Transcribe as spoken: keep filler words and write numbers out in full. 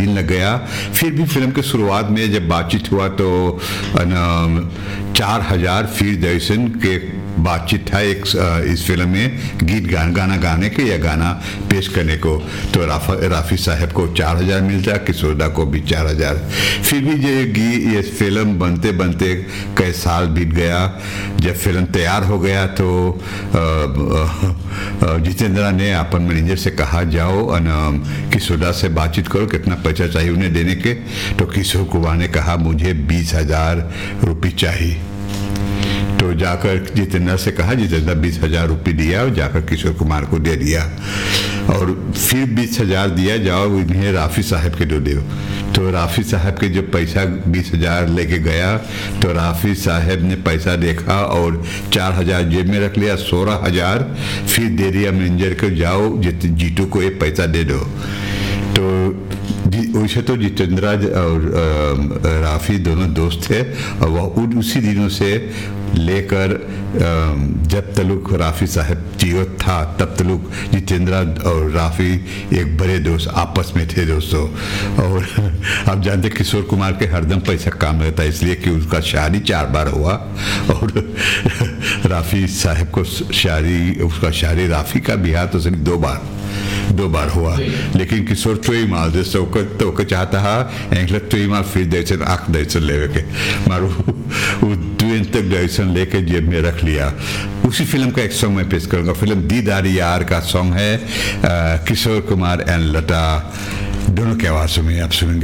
दिन लग गया। फिर भी फिल्म के शुरुआत में जब बातचीत हुआ तो न, चार हजार फीट दर्शन के बातचीत था एक इस फिल्म में गीत गान गाना गाने के या गाना पेश करने को। तो राफा राफी साहब को चार हजार मिलता, किशोरदा को भी चार हजार। फिर भी ये गी ये फिल्म बनते बनते कई साल बीत गया। जब फिल्म तैयार हो गया तो जितेंद्रा ने अपन मैनेजर से कहा जाओ किशोरदा से बातचीत करो कितना पैसा चाहिए उन्हें देने के। तो किशोर कुमार ने कहा मुझे बीस हजार रुपये चाहिए। तो जाकर जितेंद्र से कहा, जितेंद्र बीस हजार रुपये दिया और जाकर किशोर कुमार को दे दिया और फिर बीस हजार दिया जाओ इन्हें राफी साहब के दो दो। तो राफी साहब के जो पैसा बीस हजार लेके गया तो राफी साहब ने पैसा देखा और चार हजार जेब में रख लिया, सोलह हजार फिर दे दिया मैनेजर को, जाओ जीतू को ये पैसा दे दो। तो वैसे तो जितेंद्रा और राफी दोनों दोस्त थे और वह उसी दिनों से लेकर जब तलुक राफी साहब जीवित था तब तलुक जितेंद्रा और राफी एक बड़े दोस्त आपस में थे दोस्तों। और आप जानते किशोर कुमार के हरदम पैसा काम रहता है, इसलिए कि उसका शादी चार बार हुआ और राफी साहब को शादी उसका शादी राफी का ब्याह तो सिर्फ दो बार दो बार हुआ। लेकिन किशोर तो ही माल जैसे तो ओके चाहता है एंकलत तो ही माल फिर दर्शन आँख दर्शन लेवे के मारू वो दुएन तक दर्शन लेके जेब में रख लिया। उसी फिल्म का एक सॉन्ग मैं पेश करूँगा। फिल्म दीदारी यार का सॉन्ग है, किशोर कुमार एंड लता दोनों के आवाज़ों में आप सुनेंगे।